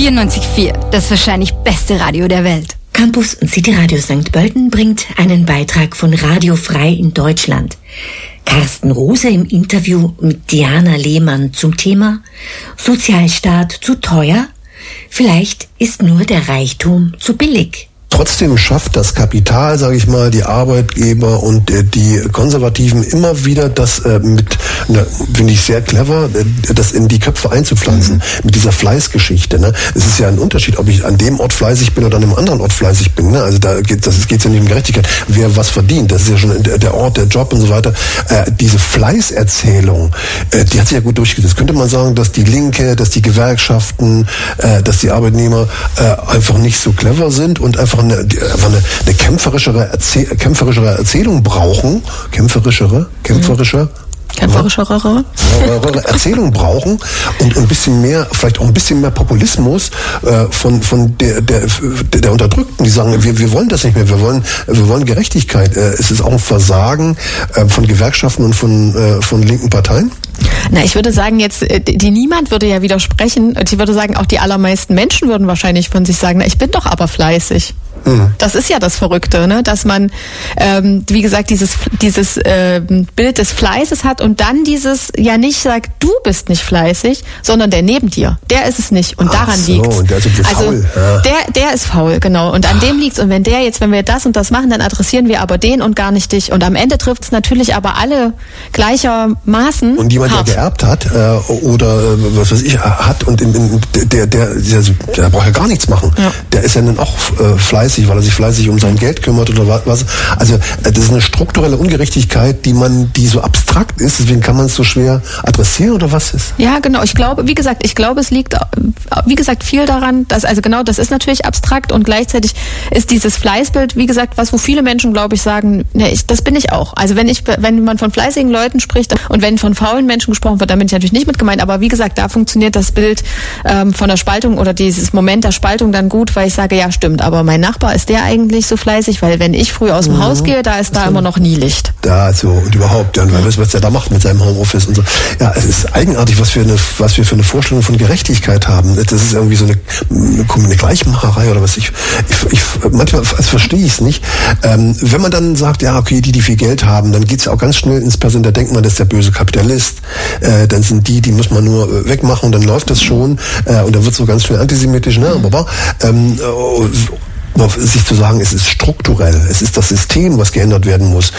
94.4, das wahrscheinlich beste Radio der Welt. Campus und City Radio St. Pölten bringt einen Beitrag von Radio Frei in Deutschland. Carsten Rose im Interview mit Diana Lehmann zum Thema Sozialstaat zu teuer? Vielleicht ist nur der Reichtum zu billig. Trotzdem schafft das Kapital, sage ich mal, die Arbeitgeber und die Konservativen immer wieder das finde ich sehr clever, das in die Köpfe einzupflanzen, mit dieser Fleißgeschichte. Ne? Es ist ja ein Unterschied, ob ich an dem Ort fleißig bin oder an einem anderen Ort fleißig bin. Ne? Also da geht's ja nicht um Gerechtigkeit. Wer was verdient, das ist ja schon der Ort, der Job und so weiter. Diese Fleißerzählung, die hat sich ja gut durchgesetzt. Könnte man sagen, dass die Linke, dass die Gewerkschaften, dass die Arbeitnehmer einfach nicht so clever sind und einfach eine kämpferischere Erzählung brauchen, kämpferischere Erzählung brauchen und ein bisschen mehr, vielleicht auch ein bisschen mehr Populismus von der Unterdrückten, die sagen, wir wollen das nicht mehr, wir wollen Gerechtigkeit. Es ist auch ein Versagen von Gewerkschaften und von linken Parteien. Na, ich würde sagen jetzt, niemand würde ja widersprechen. Ich würde sagen, auch die allermeisten Menschen würden wahrscheinlich von sich sagen, na, ich bin doch aber fleißig. Das ist ja das Verrückte, ne? Dass man, wie gesagt, dieses Bild des Fleißes hat und dann ja nicht sagt, du bist nicht fleißig, sondern der neben dir, der ist es nicht und daran liegt's. Und der ist faul. Der ist faul, genau. Und an dem liegt's. Und wenn wir das und das machen, dann adressieren wir aber den und gar nicht dich. Und am Ende trifft's natürlich aber alle gleichermaßen. Und jemand, der geerbt hat oder was weiß ich hat und der braucht ja gar nichts machen. Ja. Der ist ja dann auch fleißig, weil er sich fleißig um sein Geld kümmert oder was. Also das ist eine strukturelle Ungerechtigkeit, die so abstrakt ist, deswegen kann man es so schwer adressieren oder was ist? Ja, genau. Ich glaube, es liegt, wie gesagt, viel daran, dass, also genau, das ist natürlich abstrakt und gleichzeitig ist dieses Fleißbild, wie gesagt, wo viele Menschen, glaube ich, sagen, ne, das bin ich auch. Also wenn man von fleißigen Leuten spricht und wenn von faulen Menschen gesprochen wird, dann bin ich natürlich nicht mit gemeint, aber wie gesagt, da funktioniert das Bild von der Spaltung oder dieses Moment der Spaltung dann gut, weil ich sage, ja, stimmt, aber mein Nachbar, ist der eigentlich so fleißig? Weil wenn ich früh aus dem Haus gehe, da ist da immer noch nie Licht. Da so und überhaupt, ja, was der da macht mit seinem Homeoffice und so. Ja, es ist eigenartig, was wir für eine Vorstellung von Gerechtigkeit haben. Das ist irgendwie so eine Gleichmacherei oder was. Ich manchmal verstehe ich es nicht. Wenn man dann sagt, ja, okay, die viel Geld haben, dann geht's ja auch ganz schnell ins Person, da denkt man, das ist der böse Kapitalist. Dann sind die muss man nur wegmachen und dann läuft das schon. Und dann wird so ganz schnell antisemitisch, ne? Aber sich zu sagen, es ist strukturell, es ist das System, was geändert werden muss.